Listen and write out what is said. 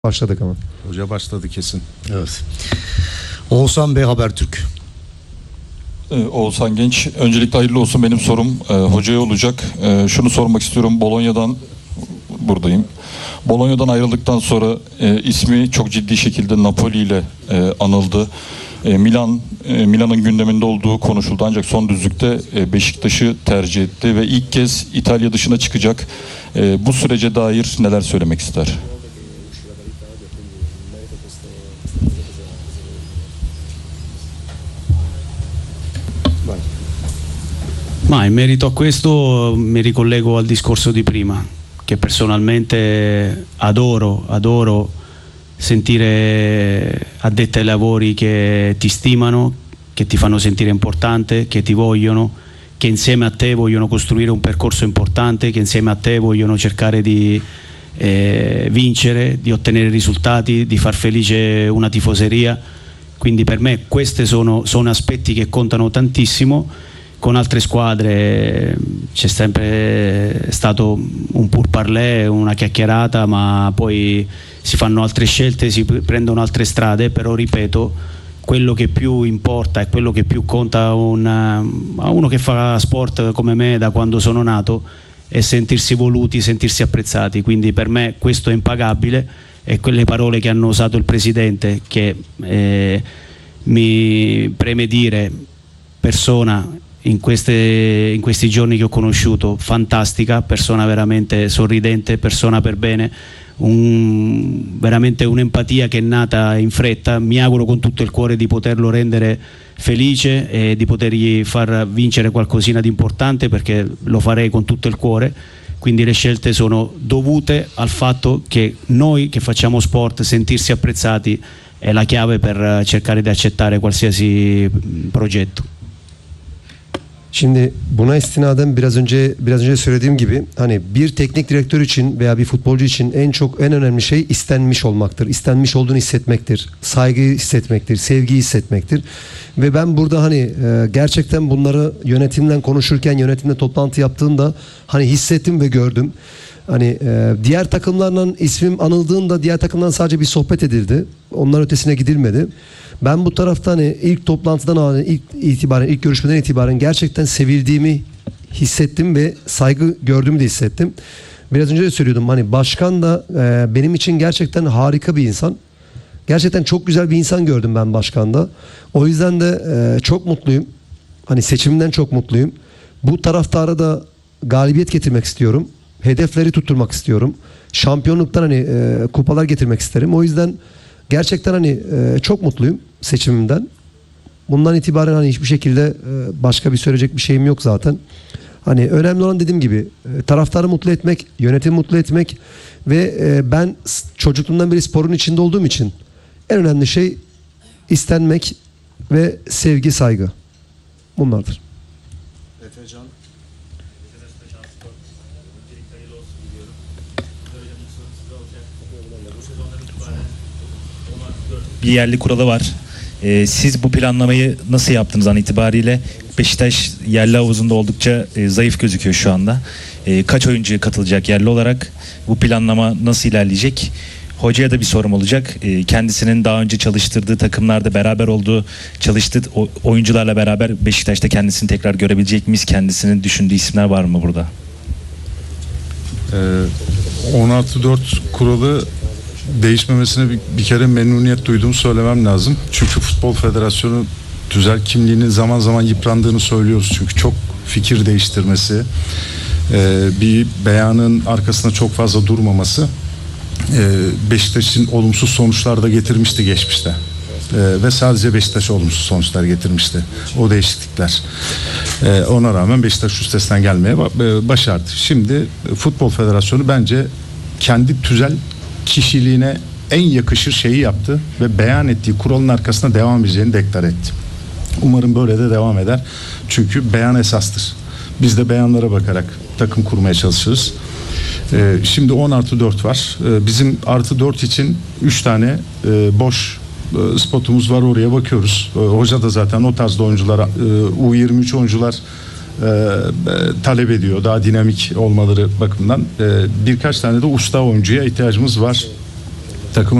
Başladık ama. Hoca başladı kesin. Evet. Oğuzhan Bey, Habertürk. Oğuzhan Genç, öncelikle hayırlı olsun. Benim sorum hocaya olacak. Şunu sormak istiyorum. Bolonya'dan buradayım. Bolonya'dan ayrıldıktan sonra ismi çok ciddi şekilde Napoli ile anıldı. Milan'ın gündeminde olduğu konuşuldu. Ancak son düzlükte Beşiktaş'ı tercih etti ve ilk kez İtalya dışına çıkacak. Bu sürece dair neler söylemek ister? Ma in merito a questo mi ricollego al discorso di prima, che personalmente adoro sentire addetti ai lavori che ti stimano, che ti fanno sentire importante, che ti vogliono, che insieme a te vogliono costruire un percorso importante, che insieme a te vogliono cercare di vincere, di ottenere risultati, di far felice una tifoseria. Quindi per me questi sono aspetti che contano tantissimo. Con altre squadre c'è sempre stato un pourparlers, una chiacchierata, ma poi si fanno altre scelte, si prendono altre strade, però ripeto, quello che più importa e quello che più conta a uno che fa sport come me da quando sono nato è sentirsi voluti, sentirsi apprezzati. Quindi per me questo è impagabile, e quelle parole che hanno usato il Presidente, che mi preme dire, persona in questi giorni che ho conosciuto, fantastica, persona veramente sorridente, persona per bene, veramente un'empatia che è nata in fretta. Mi auguro con tutto il cuore di poterlo rendere felice e di potergli far vincere qualcosina di importante, perché lo farei con tutto il cuore. Quindi le scelte sono dovute al fatto che noi che facciamo sport, sentirsi apprezzati è la chiave per cercare di accettare qualsiasi progetto. Şimdi buna istinaden biraz önce söylediğim gibi, hani bir teknik direktör için veya bir futbolcu için en önemli şey istenmiş olmaktır. İstenmiş olduğunu hissetmektir. Saygıyı hissetmektir, sevgiyi hissetmektir. Ve ben burada gerçekten bunları yönetimle konuşurken, yönetimle toplantı yaptığımda hissettim ve gördüm. Diğer takımlarla ismim anıldığında diğer takımdan sadece bir sohbet edildi. Onların ötesine gidilmedi. Ben bu tarafta ilk toplantıdan ilk görüşmeden itibaren gerçekten sevildiğimi hissettim ve saygı gördüğümü de hissettim. Biraz önce de söylüyordum, başkan da benim için gerçekten harika bir insan. Gerçekten çok güzel bir insan gördüm ben başkanda. O yüzden de çok mutluyum. Seçimden çok mutluyum. Bu taraftara da galibiyet getirmek istiyorum. Hedefleri tutturmak istiyorum. Şampiyonluktan kupalar getirmek isterim. O yüzden gerçekten çok mutluyum seçimimden. Bundan itibaren hiçbir şekilde başka bir söyleyecek bir şeyim yok zaten. Önemli olan, dediğim gibi, taraftarı mutlu etmek, yönetimi mutlu etmek ve ben çocukluğumdan beri sporun içinde olduğum için en önemli şey istenmek ve sevgi, saygı. Bunlardır. Efecan. Bir yerli kuralı var. Siz bu planlamayı nasıl yaptınız an itibariyle? Beşiktaş yerli havuzunda oldukça zayıf gözüküyor şu anda. Kaç oyuncu katılacak yerli olarak? Bu planlama nasıl ilerleyecek? Hocaya da bir sorum olacak. Kendisinin daha önce çalıştırdığı takımlarda beraber olduğu, çalıştığı oyuncularla beraber Beşiktaş'ta kendisini tekrar görebilecek miyiz? Kendisinin düşündüğü isimler var mı burada? 10+4 kuralı değişmemesine bir kere memnuniyet duyduğumu söylemem lazım. Çünkü Futbol Federasyonu tüzel kimliğinin zaman zaman yıprandığını söylüyoruz. Çünkü çok fikir değiştirmesi, bir beyanın arkasında çok fazla durmaması Beşiktaş'ın olumsuz sonuçlar da getirmişti geçmişte. Ve sadece Beşiktaş olumsuz sonuçlar getirmişti o değişiklikler. Ona rağmen Beşiktaş üstesinden gelmeye başardı. Şimdi Futbol Federasyonu bence kendi tüzel kişiliğine en yakışır şeyi yaptı ve beyan ettiği kuralın arkasında devam edeceğini deklar etti. Umarım böyle de devam eder. Çünkü beyan esastır. Biz de beyanlara bakarak takım kurmaya çalışırız. Şimdi 10+4 var. Bizim +4 için 3 tane boş spotumuz var, oraya bakıyoruz. Hoca da zaten o tarzda oyuncular, U23 oyuncular talep ediyor. Daha dinamik olmaları bakımından. Birkaç tane de usta oyuncuya ihtiyacımız var. takımın